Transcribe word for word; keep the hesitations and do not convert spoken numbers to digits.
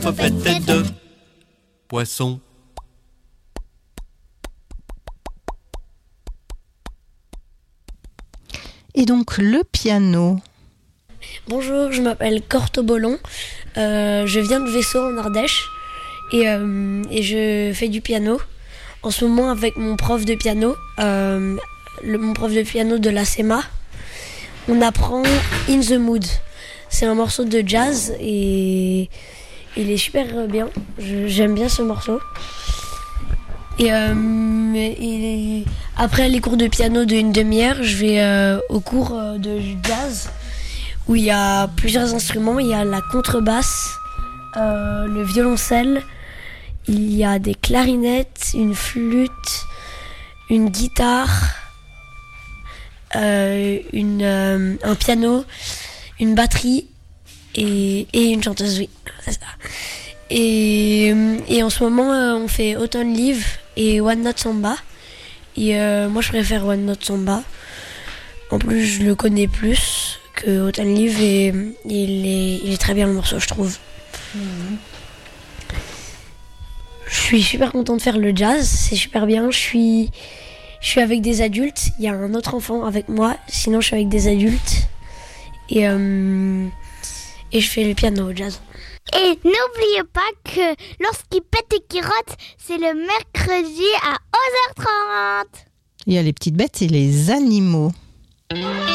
faite de poisson. Et donc le piano. Bonjour, je m'appelle Cortobolon. Euh, je viens de Vaisseau en Ardèche et, euh, et je fais du piano. En ce moment avec mon prof de piano, euh, le, mon prof de piano de la S E M A, on apprend In the Mood. C'est un morceau de jazz et il est super bien. Je, j'aime bien ce morceau. Et, euh, et après les cours de piano d'une demi-heure, je vais euh, au cours de jazz où il y a plusieurs instruments. Il y a la contrebasse, euh, le violoncelle, il y a des clarinettes, une flûte, une guitare, euh, une, euh, un piano, une batterie et, et une chanteuse, oui, c'est ça. Et, et en ce moment, euh, on fait Autumn Leave et One Note Samba. Et euh, moi, je préfère One Note Samba. En plus, je le connais plus que Autumn Leave et il est, il est très bien le morceau, je trouve. Mmh. Je suis super contente de faire le jazz, c'est super bien. Je suis, je suis avec des adultes. Il y a un autre enfant avec moi. Sinon, je suis avec des adultes. Et, euh, et je fais le piano au jazz. Et n'oubliez pas que lorsqu'il pète et qu'il rote, c'est le mercredi à onze heures trente. Il y a les petites bêtes et les animaux.